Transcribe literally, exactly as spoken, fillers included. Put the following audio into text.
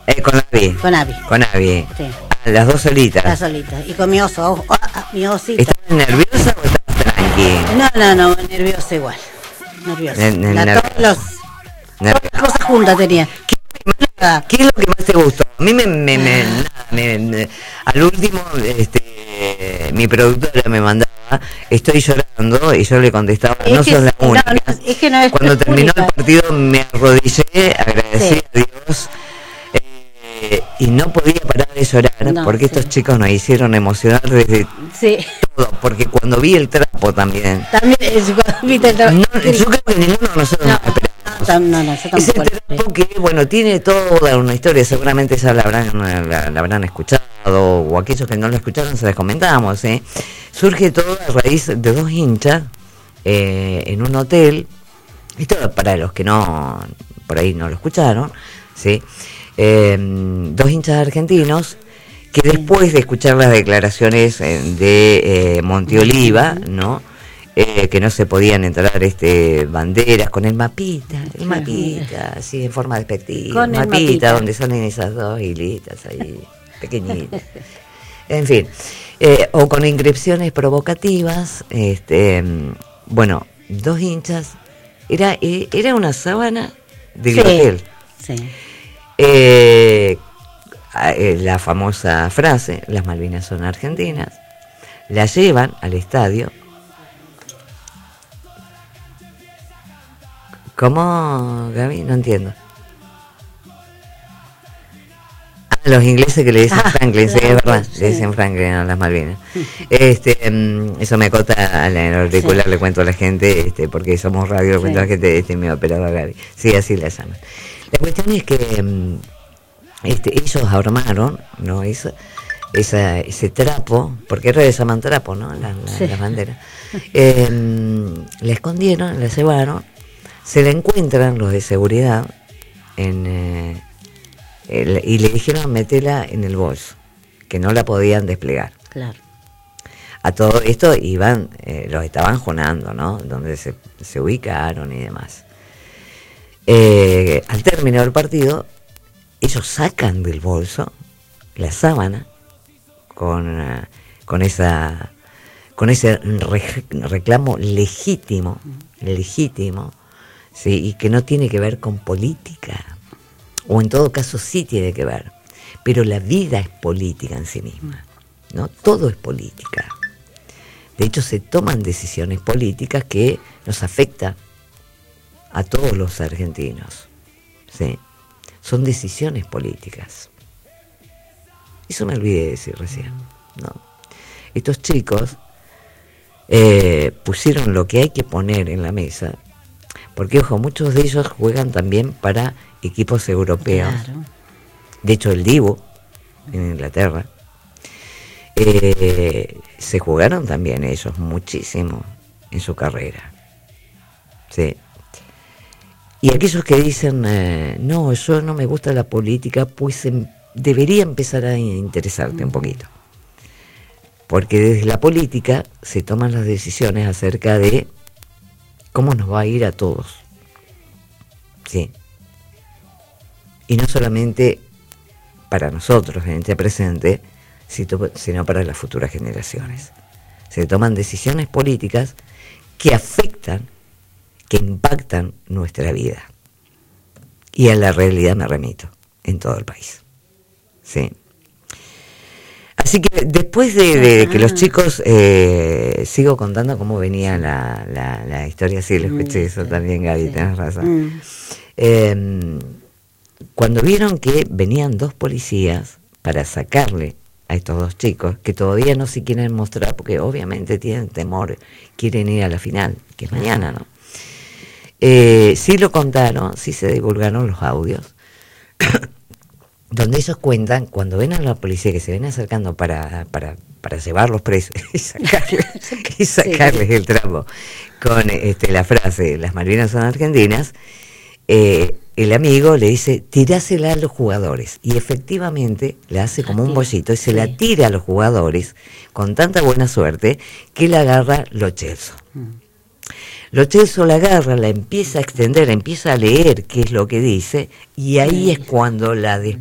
Eh, con Abby. Con Abby. Con Abby. Sí. Ah, las dos solitas. Las solitas. Y con mi oso, oh, oh, mi osita. ¿Estabas nerviosa o estabas tranqui? No, no, no, nerviosa igual. Nerviosa. Ne- ne- La, nerv- todos los, Nerv- todas las cosas juntas tenía. ¿Qué es lo que más te gustó? A mí me, me, me, nada, me- me- al último, este, mi productora me mandaba, estoy llorando, y yo le contestaba, Es no que sos la no, única. no, es que no es Cuando la terminó única. el partido me arrodillé, agradecí Sí. a Dios, eh, y no podía parar de llorar, No, porque sí. estos chicos nos hicieron emocionar desde Sí. todo, porque cuando vi el trapo también, También, es, cuando viste el trabajo. no, yo creo que ninguno de nosotros No, nos esperábamos. no, no, no, yo Ese tampoco. trapo que, bueno, tiene toda una historia, seguramente ya la habrán, la, la habrán escuchado, o aquellos que no lo escucharon se les comentamos, ¿eh? Surge todo a raíz de dos hinchas eh, en un hotel, esto para los que no, por ahí no lo escucharon, ¿sí? Eh, dos hinchas argentinos que después de escuchar las declaraciones eh, de eh, Monteoliva, ¿no? Eh, que no se podían entrar este banderas con el mapita, el mapita, así en forma despectiva, Con el mapita, mapita. donde salen esas dos hilitas ahí, pequeñitas. En fin, eh, o con inscripciones provocativas, este, mm, bueno, dos hinchas, era, eh, era una sábana del Sí. hotel. Sí. Eh, a- eh, la famosa frase, las Malvinas son argentinas, la llevan al estadio. ¿Cómo, Gaby? No entiendo. Ah, los ingleses que le dicen Ah, Franklin, sí, es claro, verdad, sí. le dicen Franklin a las Malvinas. Este, mm, eso me acota al auricular, Sí. le cuento a la gente, este, porque somos radio, le cuento a la Sí. gente, este, mi operador Gaby. Sí, así la llaman. La cuestión es que mm, este, ellos armaron, ¿no? Esa, esa, ese trapo, porque ahora le llaman trapo, ¿no? La, la, Sí. la bandera. Eh, mm, la escondieron, la llevaron, se la encuentran los de seguridad en, eh, el- y le dijeron metela en el bolso, que no la podían desplegar. Claro. A todo esto iban, eh, los estaban jonando, ¿no? Donde se, se ubicaron y demás. Eh, al término del partido, ellos sacan del bolso la sábana con, eh, con esa con ese re- reclamo legítimo, legítimo, ¿sí? Y que no tiene que ver con política, o en todo caso sí tiene que ver, pero la vida es política en sí misma, ¿no? Todo es política. De hecho, se toman decisiones políticas que nos afectan a todos los argentinos, ¿sí? Son decisiones políticas. Eso me olvidé de decir recién, ¿no? Estos chicos eh, pusieron lo que hay que poner en la mesa, porque, ojo, muchos de ellos juegan también para equipos europeos. Claro. De hecho, el Divo, en Inglaterra, eh, se jugaron también ellos muchísimo en su carrera. Sí. Y aquellos que dicen, eh, no, yo no me gusta la política, pues em, debería empezar a interesarte un poquito. Porque desde la política se toman las decisiones acerca de cómo nos va a ir a todos. Sí. Y no solamente para nosotros en este presente, sino para las futuras generaciones. Se toman decisiones políticas que afectan, que impactan nuestra vida. Y a la realidad me remito, en todo el país. Sí. Así que después de, de que los chicos, eh, sigo contando cómo venía la, la, la historia, sí, lo escuché eso también, Gaby, Sí. tenés razón. Mm. Eh, cuando vieron que venían dos policías para sacarle a estos dos chicos, que todavía no se quieren mostrar, porque obviamente tienen temor, quieren ir a la final, que es mañana, ¿no? Eh, sí lo contaron, sí se divulgaron los audios, donde ellos cuentan, cuando ven a la policía que se ven acercando para, para, para llevarlos presos y sacarles, y sacarles el trapo con este, la frase, las Malvinas son argentinas, eh, el amigo le dice, tirásela a los jugadores, y efectivamente le hace como un bollito y se la tira a los jugadores con tanta buena suerte que la agarra Lo Celso. Lo Celso la agarra, la empieza a extender, empieza a leer qué es lo que dice, y ahí es cuando la des-